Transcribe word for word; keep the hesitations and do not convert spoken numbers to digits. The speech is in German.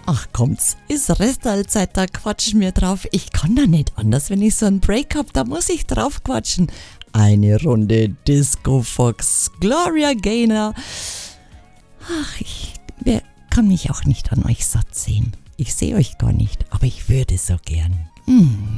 Ach kommt's, ist Restaltzeit, da quatschen wir drauf. Ich kann da nicht anders, wenn ich so einen Break hab, da muss ich drauf quatschen. Eine Runde Disco Fox, Gloria Gaynor. Ach, ich wer, kann mich auch nicht an euch satt sehen. Ich sehe euch gar nicht, aber ich würde so gern. Mm.